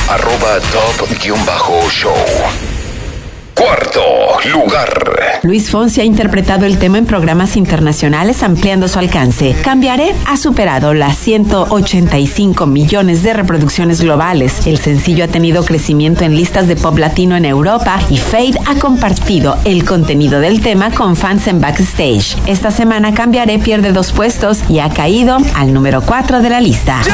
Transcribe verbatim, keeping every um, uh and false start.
arroba top-show. Cuarto lugar. Luis Fonsi ha interpretado el tema en programas internacionales ampliando su alcance. Cambiaré ha superado las ciento ochenta y cinco millones de reproducciones globales. El sencillo ha tenido crecimiento en listas de pop latino en Europa y Fade ha compartido el contenido del tema con fans en backstage. Esta semana Cambiaré pierde dos puestos y ha caído al número cuatro de la lista. Yo